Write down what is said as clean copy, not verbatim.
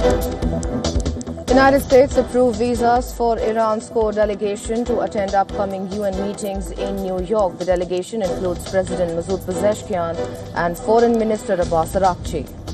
United States approved visas for Iran's core delegation to attend upcoming UN meetings in New York. The delegation includes President Masoud Pezeshkian and Foreign Minister Abbas Araghchi.